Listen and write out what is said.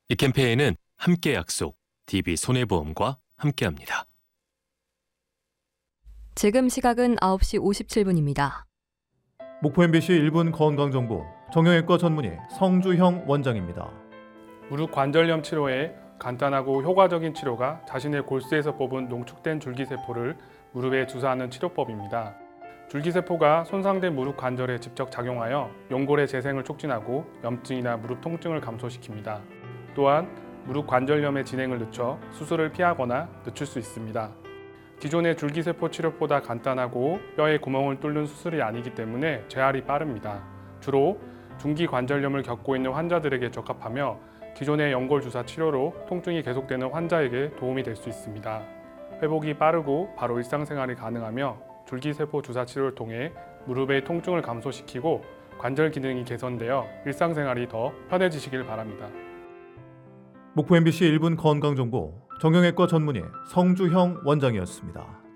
이 캠페인은 함께 약속, DB손해보험과 함께합니다. 지금 시각은 9시 57분입니다. 목포 MBC 1분 건강정보 정형외과 전문의 성주형 원장입니다. 무릎 관절염 치료에 간단하고 효과적인 치료가 자신의 골수에서 뽑은 농축된 줄기세포를 무릎에 주사하는 치료법입니다. 줄기세포가 손상된 무릎 관절에 직접 작용하여 연골의 재생을 촉진하고 염증이나 무릎 통증을 감소시킵니다. 또한 무릎 관절염의 진행을 늦춰 수술을 피하거나 늦출 수 있습니다. 기존의 줄기세포 치료보다 간단하고 뼈에 구멍을 뚫는 수술이 아니기 때문에 재활이 빠릅니다. 주로 중기 관절염을 겪고 있는 환자들에게 적합하며 기존의 연골 주사 치료로 통증이 계속되는 환자에게 도움이 될 수 있습니다. 회복이 빠르고 바로 일상생활이 가능하며 줄기세포 주사 치료를 통해 무릎의 통증을 감소시키고 관절 기능이 개선되어 일상생활이 더 편해지시길 바랍니다. 목포 MBC 1분 건강정보 정형외과 전문의 성주형 원장이었습니다.